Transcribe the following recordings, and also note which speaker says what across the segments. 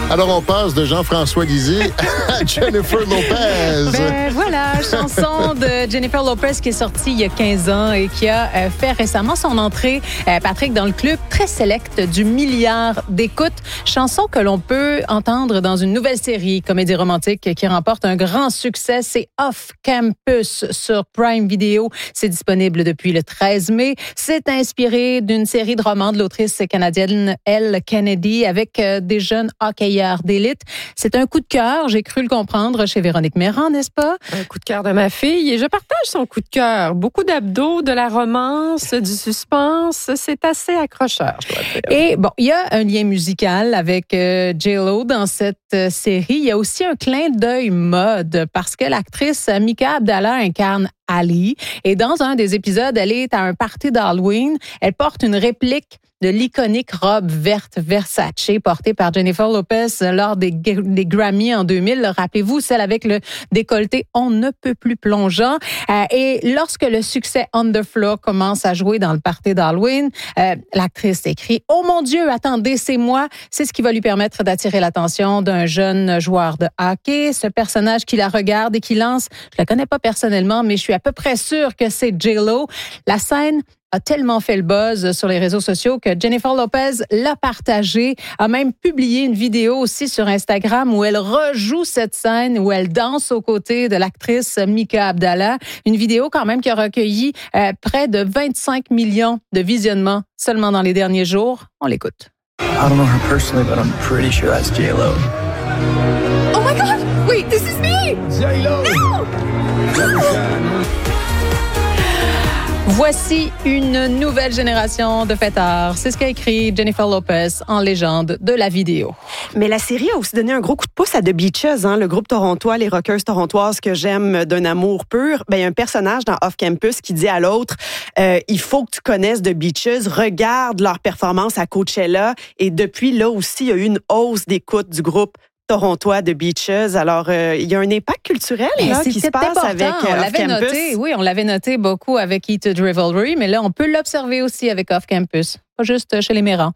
Speaker 1: Alors, on passe de Jean-François Lisée à Jennifer Lopez.
Speaker 2: Ben voilà, chanson de Jennifer Lopez qui est sortie il y a 15 ans et qui a fait récemment son entrée, Patrick, dans le club très select du milliard d'écoutes. Chanson que l'on peut entendre dans une nouvelle série comédie romantique qui remporte un grand succès. C'est Off Campus sur Prime Video. C'est disponible depuis le 13 mai. C'est inspiré d'une série de romans de l'autrice canadienne Elle Kennedy avec des jeunes hockeyeurs d'élite. C'est un coup de cœur, j'ai cru le comprendre, chez Véronique Mérand, n'est-ce pas?
Speaker 3: Un coup de cœur de ma fille et je partage son coup de cœur. Beaucoup d'abdos, de la romance, du suspense. C'est assez accrocheur, je dois dire.
Speaker 2: Et bon, il y a un lien musical avec J.Lo dans cette série. Il y a aussi un clin d'œil mode parce que l'actrice Mika Abdallah incarne Ali. Et dans un des épisodes, elle est à un party d'Halloween. Elle porte une réplique de l'iconique robe verte Versace portée par Jennifer Lopez lors des Grammy en 2000. Rappelez-vous, celle avec le décolleté on ne peut plus plongeant. Et lorsque le succès On the Floor commence à jouer dans le party d'Halloween, l'actrice écrit « Oh mon Dieu, attendez, c'est moi ». C'est ce qui va lui permettre d'attirer l'attention d'un jeune joueur de hockey. Ce personnage qui la regarde et qui lance, je la connais pas personnellement, mais je suis à peu près sûre que c'est J.Lo. La scène a tellement fait le buzz sur les réseaux sociaux que Jennifer Lopez l'a partagé, a même publié une vidéo aussi sur Instagram où elle rejoue cette scène, où elle danse aux côtés de l'actrice Mika Abdallah. Une vidéo quand même qui a recueilli près de 25 millions de visionnements seulement dans les derniers jours. On l'écoute.
Speaker 4: I don't know her personally, but I'm pretty sure that's J.Lo.
Speaker 5: Oh my God! Wait, this is me!
Speaker 4: J.Lo!
Speaker 5: No!
Speaker 2: Voici une nouvelle génération de fêtards. C'est ce qu'a écrit Jennifer Lopez en légende de la vidéo.
Speaker 6: Mais la série a aussi donné un gros coup de pouce à The Beaches, le groupe torontois, les rockeuses torontoises que j'aime d'un amour pur. Ben, il y a un personnage dans Off Campus qui dit à l'autre, il faut que tu connaisses The Beaches, regarde leur performance à Coachella. Et depuis là aussi, il y a eu une hausse d'écoute du groupe torontois de Beaches. Alors, il y a un impact culturel qui se passe
Speaker 2: important.
Speaker 6: avec Off Campus.
Speaker 2: Noté, oui, on l'avait noté beaucoup avec Heated Rivalry, mais là, on peut l'observer aussi avec Off Campus. Pas juste chez les Mérans.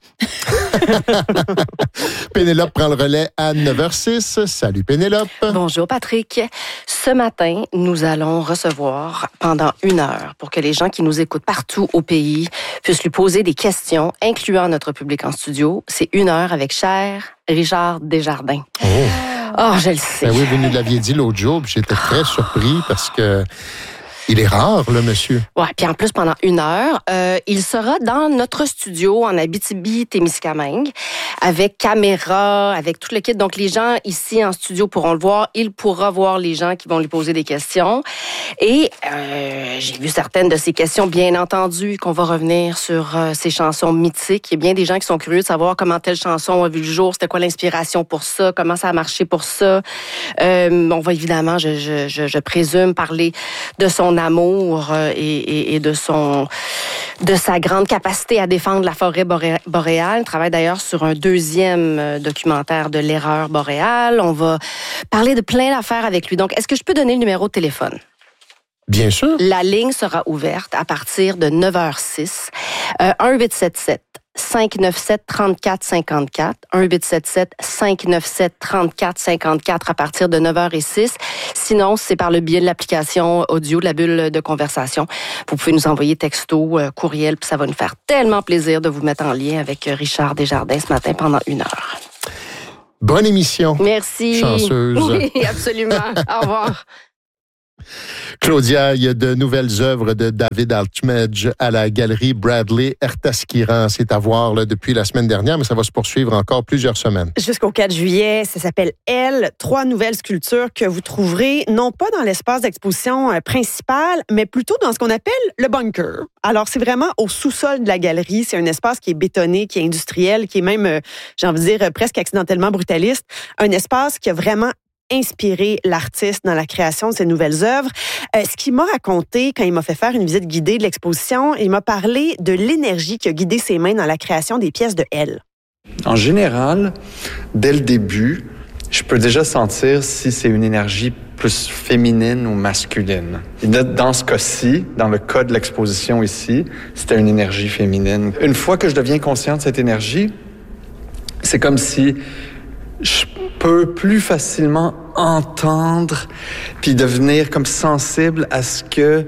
Speaker 1: Pénélope prend le relais à 9h06. Salut Pénélope.
Speaker 7: Bonjour Patrick. Ce matin, nous allons recevoir pendant 1 heure pour que les gens qui nous écoutent partout au pays puissent lui poser des questions, incluant notre public en studio. C'est 1 heure avec cher Richard Desjardins. Oh, je le sais.
Speaker 1: Ben oui, vous nous l'aviez dit l'autre jour, puis j'étais très surpris parce que il est rare, le monsieur.
Speaker 7: Ouais, puis en plus, pendant 1 heure, il sera dans notre studio en Abitibi-Témiscamingue, avec caméra, avec tout le kit. Donc, les gens ici en studio pourront le voir. Il pourra voir les gens qui vont lui poser des questions. Et j'ai vu certaines de ces questions, bien entendu, qu'on va revenir sur ces chansons mythiques. Il y a bien des gens qui sont curieux de savoir comment telle chanson a vu le jour, c'était quoi l'inspiration pour ça, comment ça a marché pour ça. On va évidemment, je présume, parler de son amour et de sa grande capacité à défendre la forêt boréale. Il travaille d'ailleurs sur un 2e documentaire de l'erreur boréale. On va parler de plein d'affaires avec lui. Donc, est-ce que je peux donner le numéro de téléphone?
Speaker 1: Bien sûr.
Speaker 7: La ligne sera ouverte à partir de 9h06. 1-877-597-3454. 1-877-597-3454 à partir de 9h06. Sinon, c'est par le biais de l'application audio de la bulle de conversation. Vous pouvez nous envoyer texto, courriel, puis ça va nous faire tellement plaisir de vous mettre en lien avec Richard Desjardins ce matin pendant 1 heure.
Speaker 1: Bonne émission.
Speaker 7: Merci.
Speaker 1: Chanceuse.
Speaker 7: Oui, absolument. Au revoir.
Speaker 1: Claudia, il y a de nouvelles œuvres de David Altmedge à la galerie Bradley Ertaskiran. C'est à voir depuis la semaine dernière, mais ça va se poursuivre encore plusieurs semaines.
Speaker 6: Jusqu'au 4 juillet, ça s'appelle Elle. 3 nouvelles sculptures que vous trouverez non pas dans l'espace d'exposition principal, mais plutôt dans ce qu'on appelle le bunker. Alors, c'est vraiment au sous-sol de la galerie. C'est un espace qui est bétonné, qui est industriel, qui est même, j'ai envie de dire, presque accidentellement brutaliste. Un espace qui a vraiment inspiré l'artiste dans la création de ses nouvelles œuvres. Ce qu'il m'a raconté quand il m'a fait faire une visite guidée de l'exposition, il m'a parlé de l'énergie qui a guidé ses mains dans la création des pièces de Elle.
Speaker 8: En général, dès le début, je peux déjà sentir si c'est une énergie plus féminine ou masculine. Et dans ce cas-ci, dans le cas de l'exposition ici, c'était une énergie féminine. Une fois que je deviens conscient de cette énergie, c'est comme si je peux plus facilement entendre puis devenir comme sensible à ce que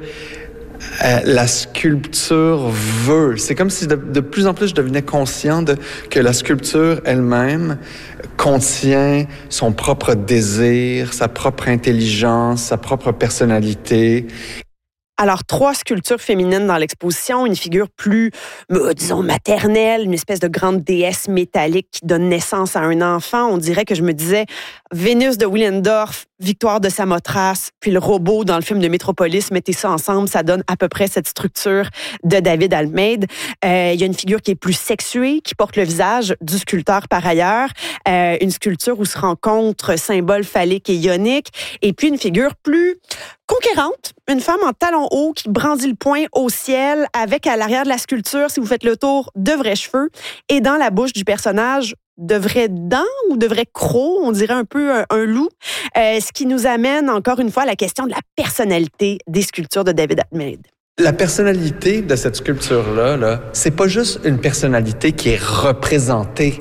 Speaker 8: la sculpture veut. C'est comme si de plus en plus je devenais conscient que la sculpture elle-même contient son propre désir, sa propre intelligence, sa propre personnalité.
Speaker 6: Alors, 3 sculptures féminines dans l'exposition, une figure plus, disons, maternelle, une espèce de grande déesse métallique qui donne naissance à un enfant. On dirait que je me disais Vénus de Willendorf, Victoire de Samothrace, puis le robot dans le film de Metropolis, mettez ça ensemble, ça donne à peu près cette structure de David Almeida. Il y a une figure qui est plus sexuée, qui porte le visage du sculpteur par ailleurs, une sculpture où se rencontrent symboles phalliques et ioniques, et puis une figure plus conquérante, une femme en talons hauts qui brandit le poing au ciel avec à l'arrière de la sculpture, si vous faites le tour, de vrais cheveux, et dans la bouche du personnage, de vrais dents ou de vrais crocs, on dirait un peu un loup, ce qui nous amène encore une fois à la question de la personnalité des sculptures de David Almeida.
Speaker 8: La personnalité de cette sculpture-là, c'est pas juste une personnalité qui est représentée.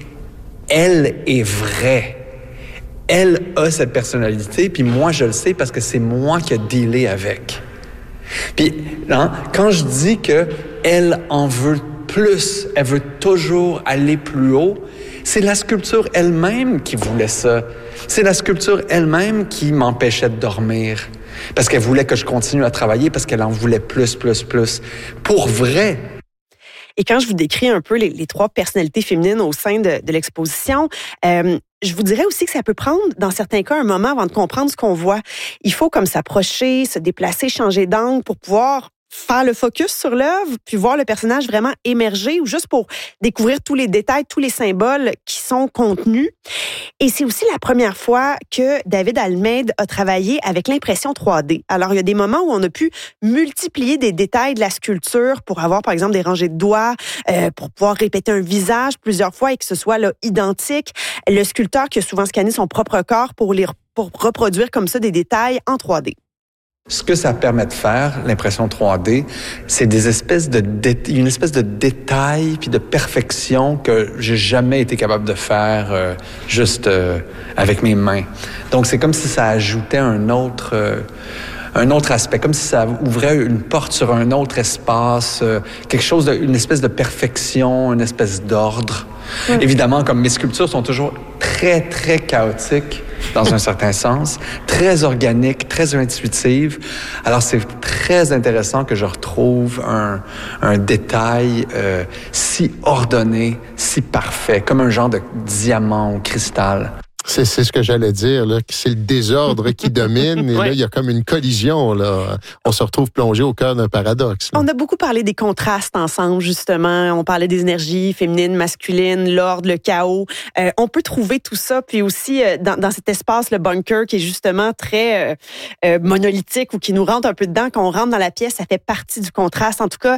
Speaker 8: Elle est vraie. Elle a cette personnalité, puis moi, je le sais parce que c'est moi qui ai dealé avec. Puis, quand je dis qu'elle en veut plus, elle veut toujours aller plus haut, c'est la sculpture elle-même qui voulait ça. C'est la sculpture elle-même qui m'empêchait de dormir. Parce qu'elle voulait que je continue à travailler, parce qu'elle en voulait plus. Pour vrai.
Speaker 6: Et quand je vous décris un peu les 3 personnalités féminines au sein de l'exposition, je vous dirais aussi que ça peut prendre, dans certains cas, un moment avant de comprendre ce qu'on voit. Il faut comme s'approcher, se déplacer, changer d'angle pour pouvoir faire le focus sur l'œuvre, puis voir le personnage vraiment émerger, ou juste pour découvrir tous les détails, tous les symboles qui sont contenus. Et c'est aussi la première fois que David Almeida a travaillé avec l'impression 3D. Alors, il y a des moments où on a pu multiplier des détails de la sculpture pour avoir, par exemple, des rangées de doigts, pour pouvoir répéter un visage plusieurs fois et que ce soit là, identique. Le sculpteur qui a souvent scanné son propre corps pour reproduire comme ça des détails en 3D.
Speaker 8: Ce que ça permet de faire, l'impression 3D, c'est une espèce de détail puis de perfection que j'ai jamais été capable de faire juste avec mes mains. Donc, c'est comme si ça ajoutait un autre aspect, comme si ça ouvrait une porte sur un autre espace, quelque chose une espèce de perfection, une espèce d'ordre. Évidemment, comme mes sculptures sont toujours très, très chaotiques, dans un certain sens, très organiques, très intuitives. Alors, c'est très intéressant que je retrouve un détail si ordonné, si parfait, comme un genre de diamant ou cristal.
Speaker 1: C'est ce que j'allais dire, là, que c'est le désordre qui domine. Et là, il y a comme une collision. Là. On se retrouve plongé au cœur d'un paradoxe. Là.
Speaker 6: On a beaucoup parlé des contrastes ensemble, justement. On parlait des énergies féminines, masculines, l'ordre, le chaos. On peut trouver tout ça. Puis aussi, dans cet espace, le bunker, qui est justement très monolithique ou qui nous rentre un peu dedans. Quand on rentre dans la pièce, ça fait partie du contraste. En tout cas,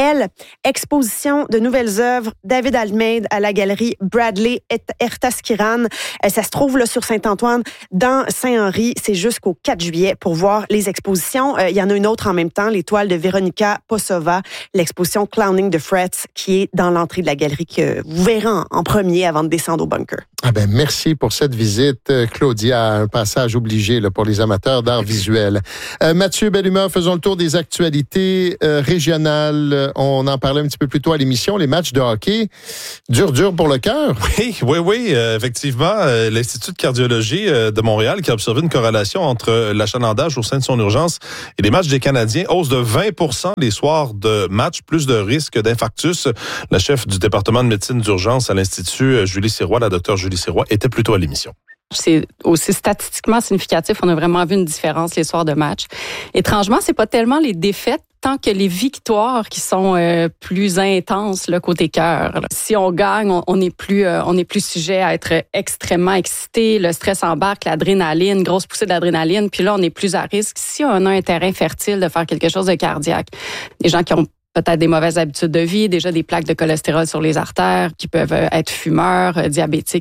Speaker 6: exposition de nouvelles œuvres, David Almeida à la galerie Bradley Ertaskiran. Ça se trouve là sur Saint-Antoine, dans Saint-Henri. C'est jusqu'au 4 juillet pour voir les expositions. Il y en a une autre en même temps, les toiles de Veronika Posova, l'exposition Clowning the Frets, qui est dans l'entrée de la galerie que vous verrez en premier avant de descendre au bunker.
Speaker 1: Ah ben merci pour cette visite, Claudia. Un passage obligé là, pour les amateurs d'art visuel. Mathieu Bellumeur, faisons le tour des actualités régionales. On en parlait un petit peu plus tôt à l'émission. Les matchs de hockey, dur pour le cœur.
Speaker 9: Oui, effectivement. L'Institut de cardiologie de Montréal qui a observé une corrélation entre l'achalandage au sein de son urgence et les matchs des Canadiens. Hausse de 20% les soirs de match, plus de risques d'infarctus. La chef du département de médecine d'urgence à l'Institut, Julie Sirois, la docteure Julie Sirois, était plutôt à l'émission.
Speaker 10: C'est aussi statistiquement significatif. On a vraiment vu une différence les soirs de match. Étrangement, c'est pas tellement les défaites tant que les victoires qui sont plus intenses le côté cœur. Si on gagne, on n'est plus sujet à être extrêmement excité. Le stress embarque, l'adrénaline, grosse poussée d'adrénaline. Puis là, on est plus à risque. Si on a un terrain fertile de faire quelque chose de cardiaque, des gens qui ont peut-être des mauvaises habitudes de vie, déjà des plaques de cholestérol sur les artères, qui peuvent être fumeurs, diabétiques,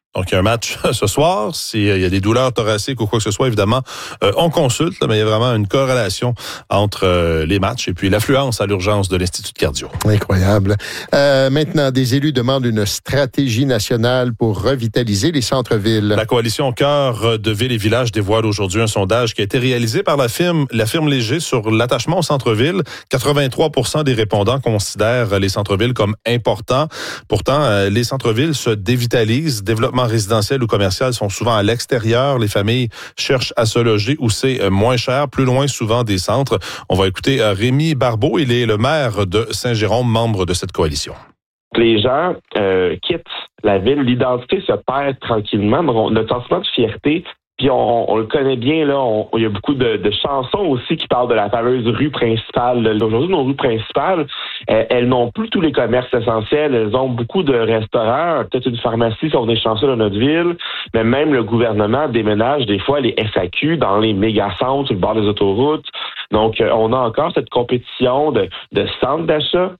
Speaker 9: Donc, il y a un match ce soir. S'il y a des douleurs thoraciques ou quoi que ce soit, évidemment, on consulte, mais il y a vraiment une corrélation entre les matchs et puis l'affluence à l'urgence de l'Institut de cardio.
Speaker 1: Incroyable. Maintenant, des élus demandent une stratégie nationale pour revitaliser les centres-villes.
Speaker 9: La coalition Cœur de Ville et Village dévoile aujourd'hui un sondage qui a été réalisé par la firme Léger sur l'attachement au centre-ville. 83% des répondants considèrent les centres-villes comme importants. Pourtant, les centres-villes se dévitalisent. Développement résidentiel ou commercial sont souvent à l'extérieur. Les familles cherchent à se loger où c'est moins cher, plus loin souvent des centres. On va écouter Rémi Barbeau. Il est le maire de Saint-Jérôme, membre de cette coalition.
Speaker 11: Les gens quittent la ville. L'identité se perd tranquillement. Notre sentiment de fierté, puis on le connaît bien, là. Il y a beaucoup de chansons aussi qui parlent de la fameuse rue principale. Aujourd'hui, nos rues principales, elles n'ont plus tous les commerces essentiels. Elles ont beaucoup de restaurants, peut-être une pharmacie si on est chanceux dans notre ville. Mais même le gouvernement déménage des fois les SAQ dans les méga-centres, sur le bord des autoroutes. Donc, on a encore cette compétition de centres d'achat.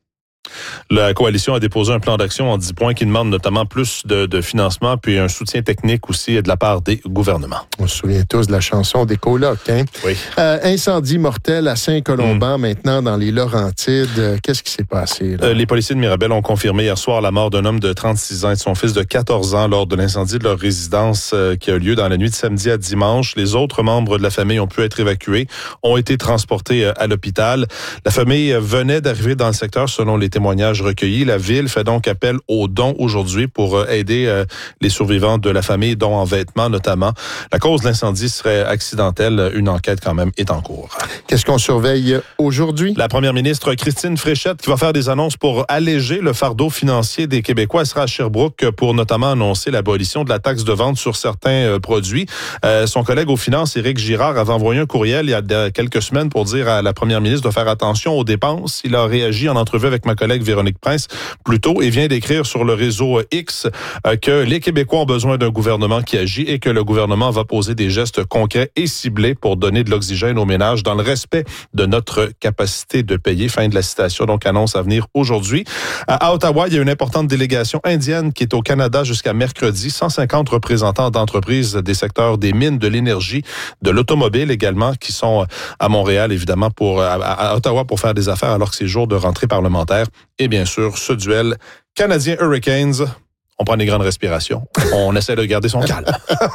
Speaker 9: La coalition a déposé un plan d'action en 10 points qui demande notamment plus de financement puis un soutien technique aussi de la part des gouvernements.
Speaker 1: On se souvient tous de la chanson des colocs. Hein?
Speaker 9: Oui.
Speaker 1: Incendie mortel à Saint-Colomban maintenant dans les Laurentides. Qu'est-ce qui s'est passé?
Speaker 9: Les policiers de Mirabel ont confirmé hier soir la mort d'un homme de 36 ans et de son fils de 14 ans lors de l'incendie de leur résidence qui a eu lieu dans la nuit de samedi à dimanche. Les autres membres de la famille ont pu être évacués, ont été transportés à l'hôpital. La famille venait d'arriver dans le secteur selon les témoignages recueillis. La ville fait donc appel aux dons aujourd'hui pour aider les survivants de la famille, dont en vêtements notamment. La cause de l'incendie serait accidentelle. Une enquête quand même est en cours.
Speaker 1: Qu'est-ce qu'on surveille aujourd'hui?
Speaker 9: La première ministre Christine Fréchette qui va faire des annonces pour alléger le fardeau financier des Québécois. Elle sera à Sherbrooke pour notamment annoncer l'abolition de la taxe de vente sur certains produits. Son collègue aux finances, Éric Girard, avait envoyé un courriel il y a quelques semaines pour dire à la première ministre de faire attention aux dépenses. Il a réagi en entrevue avec ma collègue Véronique Prince plus tôt et vient d'écrire sur le réseau X que les Québécois ont besoin d'un gouvernement qui agit et que le gouvernement va poser des gestes concrets et ciblés pour donner de l'oxygène aux ménages dans le respect de notre capacité de payer. Fin de la citation, donc annonce à venir aujourd'hui. À Ottawa, il y a une importante délégation indienne qui est au Canada jusqu'à mercredi. 150 représentants d'entreprises des secteurs des mines, de l'énergie, de l'automobile également, qui sont à Montréal, évidemment, à Ottawa pour faire des affaires alors que c'est jour de rentrée parlementaire. Et bien sûr, ce duel Canadien Hurricanes, on prend des grandes respirations. On essaie de garder son calme.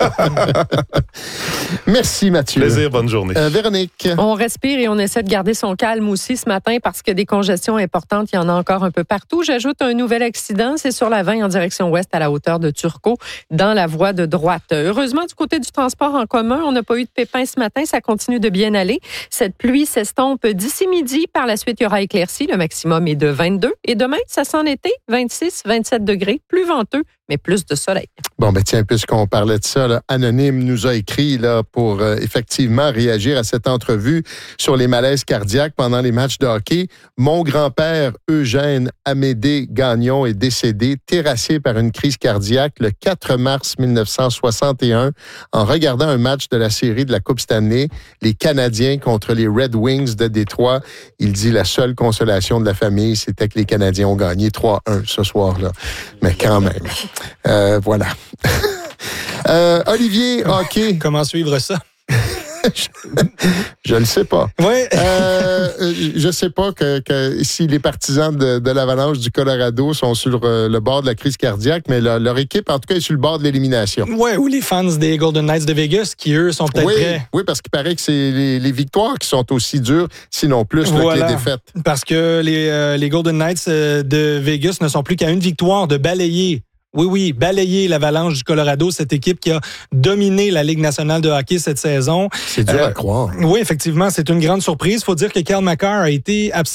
Speaker 1: Merci Mathieu.
Speaker 9: Plaisir, bonne journée.
Speaker 1: Véronique.
Speaker 3: On respire et on essaie de garder son calme aussi ce matin parce que des congestions importantes, il y en a encore un peu partout. J'ajoute un nouvel accident, c'est sur la 20 en direction ouest à la hauteur de Turcot, dans la voie de droite. Heureusement, du côté du transport en commun, on n'a pas eu de pépins ce matin, ça continue de bien aller. Cette pluie s'estompe d'ici midi. Par la suite, il y aura éclaircie. Le maximum est de 22. Et demain, ça sent l'été, 26, 27 degrés, plus venteux, mais plus de soleil.
Speaker 1: Bon, ben tiens, puisqu'on parlait de ça, là, Anonyme nous a écrit là, pour effectivement réagir à cette entrevue sur les malaises cardiaques pendant les matchs de hockey. Mon grand-père, Eugène Amédée Gagnon, est décédé, terrassé par une crise cardiaque le 4 mars 1961 en regardant un match de la série de la Coupe Stanley, les Canadiens contre les Red Wings de Détroit. Il dit la seule consolation de la famille, c'était que les Canadiens ont gagné 3-1 ce soir-là. Mais quand même. Voilà. Olivier, hockey.
Speaker 12: Comment suivre ça?
Speaker 1: Je ne sais pas.
Speaker 12: Oui.
Speaker 1: Je sais pas que si les partisans de l'Avalanche du Colorado sont sur le bord de la crise cardiaque, mais leur équipe, en tout cas, est sur le bord de l'élimination.
Speaker 12: Oui, ou les fans des Golden Knights de Vegas qui, eux, sont peut-être prêts.
Speaker 1: Oui, parce qu'il paraît que c'est les victoires qui sont aussi dures, sinon plus que les défaites.
Speaker 12: Parce que les Golden Knights de Vegas ne sont plus qu'à une victoire de balayer. Oui, balayer l'Avalanche du Colorado, cette équipe qui a dominé la Ligue nationale de hockey cette saison.
Speaker 1: C'est dur à croire.
Speaker 12: Oui, effectivement, c'est une grande surprise. Il faut dire que Cale Makar a été absent